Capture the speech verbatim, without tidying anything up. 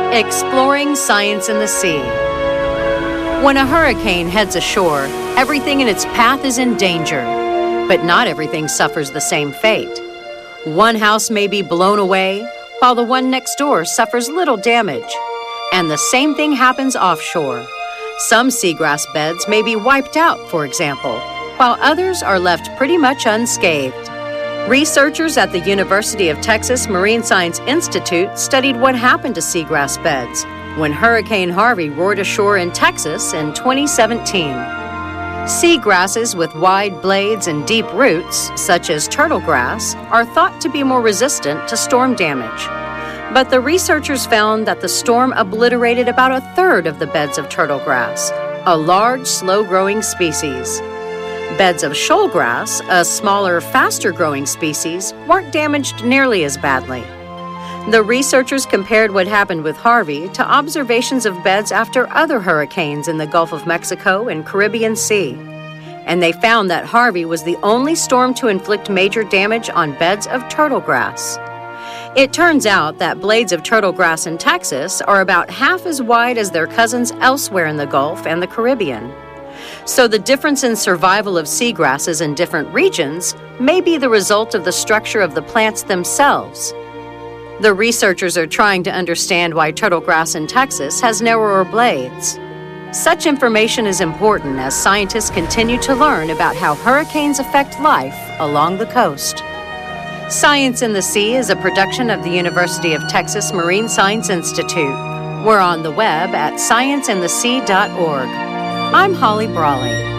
Exploring Science in the Sea. When a hurricane heads ashore, everything in its path is in danger. But not everything suffers the same fate. One house may be blown away, while the one next door suffers little damage. And the same thing happens offshore. Some seagrass beds may be wiped out, for example, while others are left pretty much unscathed. Researchers at the University of Texas Marine Science Institute studied what happened to seagrass beds when Hurricane Harvey roared ashore in Texas in twenty seventeen. Seagrasses with wide blades and deep roots, such as turtle grass, are thought to be more resistant to storm damage. But the researchers found that the storm obliterated about a third of the beds of turtle grass, a large, slow-growing species. Beds of shoalgrass, a smaller, faster-growing species, weren't damaged nearly as badly. The researchers compared what happened with Harvey to observations of beds after other hurricanes in the Gulf of Mexico and Caribbean Sea. And they found that Harvey was the only storm to inflict major damage on beds of turtle grass. It turns out that blades of turtle grass in Texas are about half as wide as their cousins elsewhere in the Gulf and the Caribbean. So the difference in survival of seagrasses in different regions may be the result of the structure of the plants themselves. The researchers are trying to understand why turtle grass in Texas has narrower blades. Such information is important as scientists continue to learn about how hurricanes affect life along the coast. Science in the Sea is a production of the University of Texas Marine Science Institute. We're on the web at science in the sea dot org. I'm Holly Brawley.